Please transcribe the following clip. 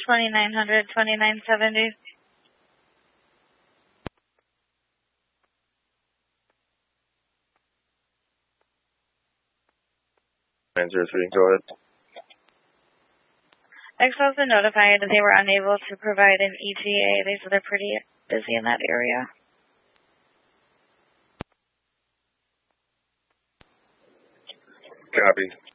2900, 2970. 903, go ahead. XL's been notified that they were unable to provide an ETA. They said they're pretty busy in that area. Copy.